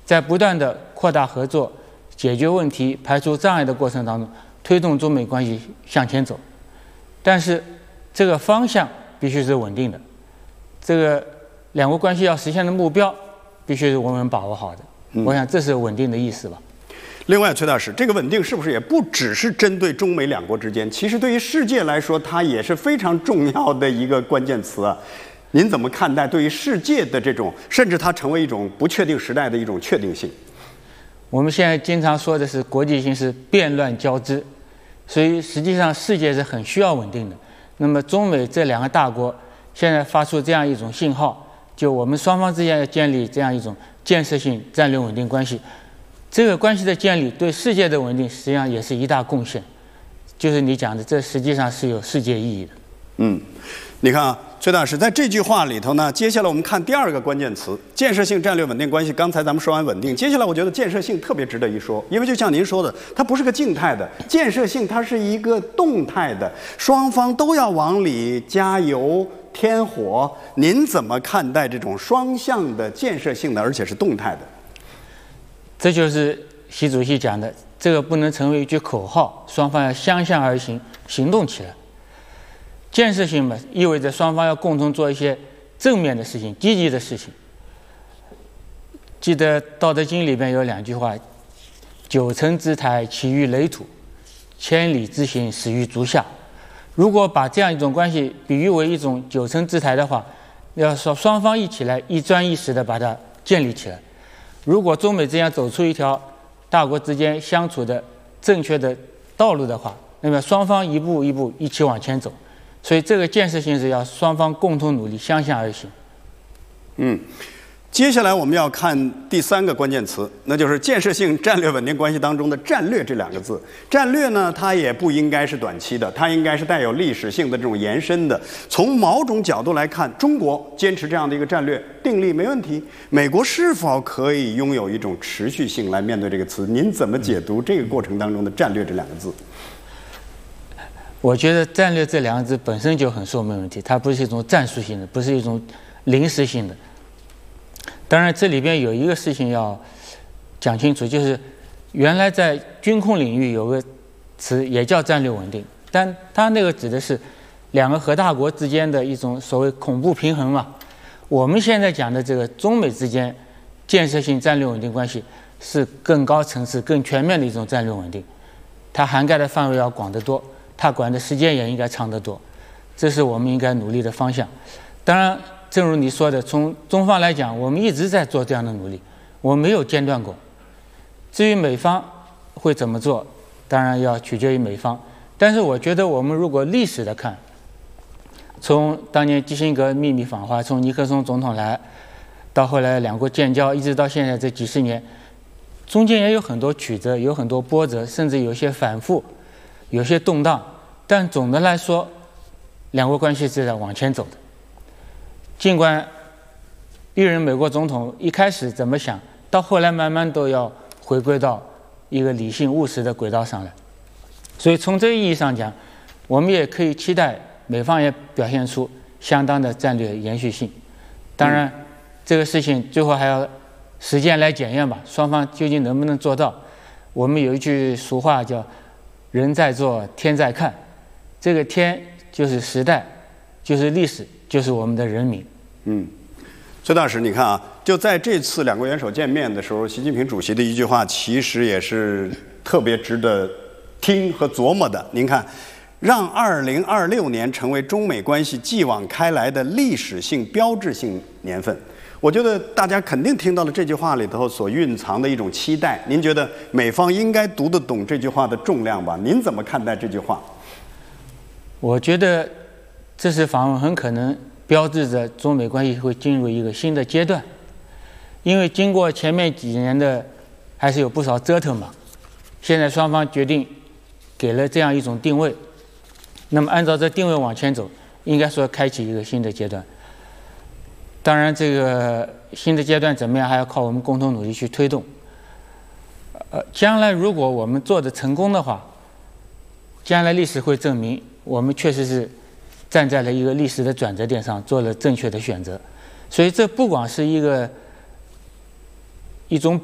在不断的扩大合作、解决问题、排除障碍的过程当中，推动中美关系向前走。但是，这个方向必须是稳定的，这个两国关系要实现的目标，必须是我们把握好的。我想这是稳定的意思吧。 另外，崔大使，这个稳定是不是也不只是针对中美两国之间？其实对于世界来说，它也是非常重要的一个关键词啊。您怎么看待对于世界的这种，甚至它成为一种不确定时代的一种确定性？ 我们现在经常说的是国际形势变乱交织，所以实际上世界是很需要稳定的。那么中美这两个大国现在发出这样一种信号，就我们双方之间要建立这样一种建设性战略稳定关系。这个关系的建立对世界的稳定实际上也是一大贡献，就是你讲的，这实际上是有世界意义的。 你看啊，崔大使在这句话里头呢，接下来我们看第二个关键词——建设性战略稳定关系。刚才咱们说完稳定，接下来我觉得建设性特别值得一说，因为就像您说的，它不是个静态的建设性，它是一个动态的，双方都要往里加油添火。您怎么看待这种双向的建设性的，而且是动态的？ 这就是习主席讲的，这个不能成为一句口号，双方要相向而行，行动起来。建设性嘛，意味着双方要共同做一些正面的事情、积极的事情。记得《道德经》里边有两句话：“九层之台，起于垒土；千里之行，始于足下。”如果把这样一种关系比喻为一种九层之台的话，要说双方一起来一砖一石的把它建立起来。如果中美之间走出一条大国之间相处的正确的道路的话，那么双方一步一步一起往前走。所以这个建设性是要双方共同努力，相向而行。 接下来我们要看第三个关键词，那就是建设性战略稳定关系当中的战略这两个字。战略呢，它也不应该是短期的，它应该是带有历史性的这种延伸的。从某种角度来看，中国坚持这样的一个战略定力没问题，美国是否可以拥有一种持续性来面对这个词？您怎么解读这个过程当中的战略这两个字？ 我觉得战略这两个字本身就很说明问题，它不是一种战术性的，不是一种临时性的。当然，这里边有一个事情要讲清楚，就是原来在军控领域有个词也叫战略稳定，但它那个指的是两个核大国之间的一种所谓恐怖平衡嘛。我们现在讲的这个中美之间建设性战略稳定关系是更高层次、更全面的一种战略稳定，它涵盖的范围要广得多，它管的时间也应该长得多，这是我们应该努力的方向。当然，正如你说的，从中方来讲，我们一直在做这样的努力，我们没有间断过。至于美方会怎么做，当然要取决于美方。但是我觉得，我们如果历史的看，从当年基辛格秘密访华，从尼克松总统来，到后来两国建交，一直到现在这几十年，中间也有很多曲折，有很多波折，甚至有些反复，有些动荡。但总的来说，两国关系是在往前走的。尽管历任美国总统一开始怎么想，到后来慢慢都要回归到一个理性务实的轨道上来。所以从这个意义上讲，我们也可以期待美方也表现出相当的战略延续性。当然，这个事情最后还要时间来检验吧，双方究竟能不能做到。我们有一句俗话叫“人在做，天在看”，这个天就是时代，就是历史，就是我们的人民。 崔大使，你看啊，就在这次两国元首见面的时候，习近平主席的一句话，其实也是特别值得听和琢磨的。您看，让2026年成为中美关系继往开来的历史性标志性年份。我觉得大家肯定听到了这句话里头所蕴藏的一种期待。您觉得美方应该读得懂这句话的重量吧？您怎么看待这句话？ 我觉得这次访问很可能标志着中美关系会进入一个新的阶段，因为经过前面几年的还是有不少折腾嘛，现在双方决定给了这样一种定位，那么按照这定位往前走，应该说开启一个新的阶段。当然，这个新的阶段怎么样，还要靠我们共同努力去推动。将来如果我们做得成功的话，将来历史会证明我们确实是站在了一个历史的转折点上，做了正确的选择。所以这不光是一种